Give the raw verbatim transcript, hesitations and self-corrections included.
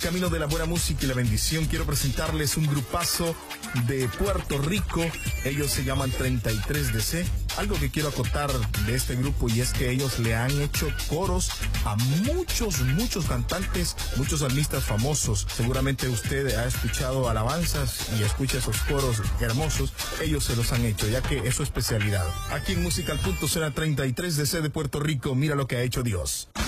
Camino de la buena música y la bendición, quiero presentarles un grupazo de Puerto Rico. Ellos se llaman treinta y tres D C. Algo que quiero acotar de este grupo y es que ellos le han hecho coros a muchos, muchos cantantes, muchos salmistas famosos. Seguramente usted ha escuchado alabanzas y escucha esos coros hermosos. Ellos se los han hecho, ya que es su especialidad. Aquí en Musical Punto será treinta y tres D C de Puerto Rico. Mira lo que ha hecho Dios.